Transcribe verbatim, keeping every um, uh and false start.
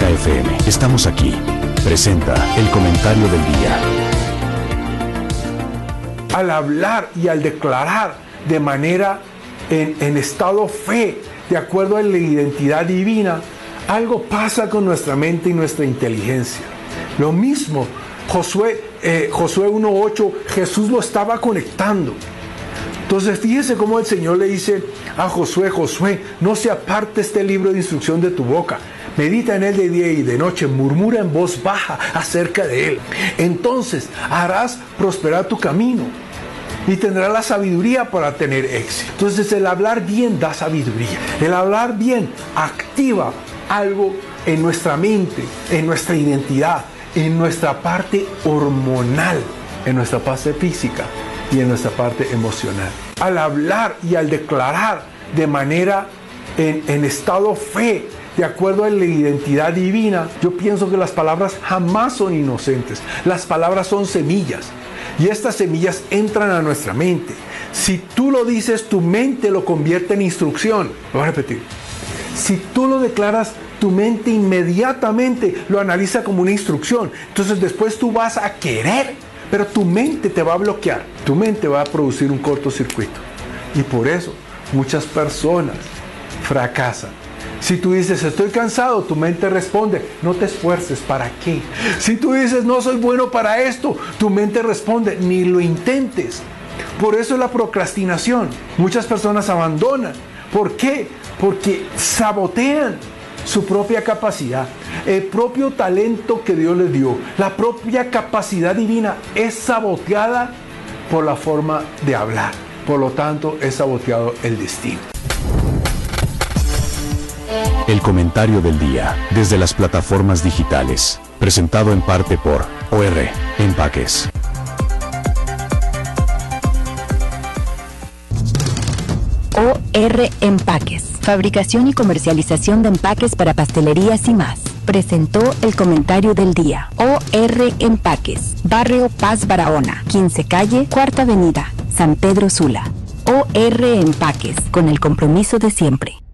F M, estamos aquí. Presenta el comentario del día. Al hablar y al declarar de manera en, en estado fe, de acuerdo a la identidad divina, algo pasa con nuestra mente y nuestra inteligencia. Lo mismo, Josué, eh, Josué uno ocho, Jesús lo estaba conectando. Entonces fíjese cómo el Señor le dice a Josué: Josué, no se aparte este libro de instrucción de tu boca. Medita en él de día y de noche, murmura en voz baja acerca de él. Entonces harás prosperar tu camino y tendrás la sabiduría para tener éxito. Entonces el hablar bien da sabiduría. El hablar bien activa algo en nuestra mente, en nuestra identidad, en nuestra parte hormonal, en nuestra parte física y en nuestra parte emocional. Al hablar y al declarar de manera en, en estado fe, de acuerdo a la identidad divina, yo pienso que las palabras jamás son inocentes. Las palabras son semillas y estas semillas entran a nuestra mente. Si tú lo dices, tu mente lo convierte en instrucción. Lo voy a repetir. Si tú lo declaras, tu mente inmediatamente lo analiza como una instrucción. Entonces después tú vas a querer, pero tu mente te va a bloquear. Tu mente va a producir un cortocircuito. Y por eso muchas personas fracasan. Si tú dices, estoy cansado, tu mente responde, no te esfuerces, ¿para qué? Si tú dices, no soy bueno para esto, tu mente responde, ni lo intentes. Por eso la procrastinación. Muchas personas abandonan. ¿Por qué? Porque sabotean su propia capacidad, el propio talento que Dios les dio, la propia capacidad divina es saboteada por la forma de hablar. Por lo tanto, es saboteado el destino. El comentario del día, desde las plataformas digitales, presentado en parte por O R Empaques. O R Empaques, fabricación y comercialización de empaques para pastelerías y más. Presentó el comentario del día. O R Empaques, Barrio Paz Barahona, quince calle, Cuarta Avenida, San Pedro Sula. O R Empaques, con el compromiso de siempre.